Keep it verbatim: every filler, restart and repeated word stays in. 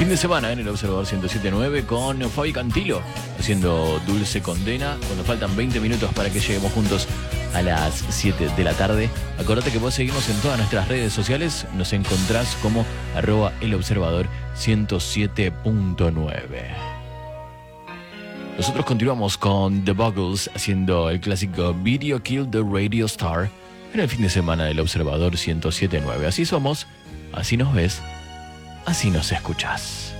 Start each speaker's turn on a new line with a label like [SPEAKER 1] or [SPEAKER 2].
[SPEAKER 1] Fin de semana en el Observador ciento siete punto nueve con Fabi Cantilo haciendo Dulce Condena. Cuando faltan veinte minutos para que lleguemos juntos a las siete de la tarde. Acordate que podés seguirnos en todas nuestras redes sociales. Nos encontrás como arroba el Observador ciento siete punto nueve. Nosotros continuamos con The Buggles haciendo el clásico Video Kill the Radio Star en el fin de semana del Observador ciento siete punto nueve. Así somos, así nos ves, así nos escuchás.